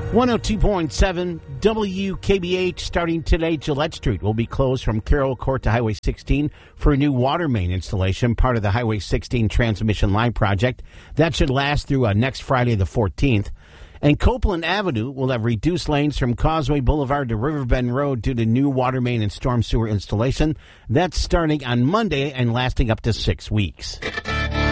102.7 WKBH. Starting today, Gillette Street will be closed from Carroll Court to Highway 16 for a new water main installation, part of the Highway 16 transmission line project. That should last through next Friday the 14th. And Copeland Avenue will have reduced lanes from Causeway Boulevard to Riverbend Road due to new water main and storm sewer installation. That's starting on Monday and lasting up to 6 weeks.